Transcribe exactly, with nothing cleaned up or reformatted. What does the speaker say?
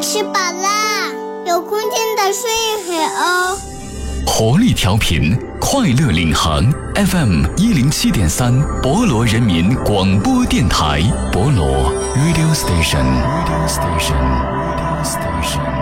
吃饱啦，有空间的睡一会哦。 活力调频，快乐领航 F M 一零七点三，博罗人民广播电台，博罗 Radio Station Radio Station Radio Station。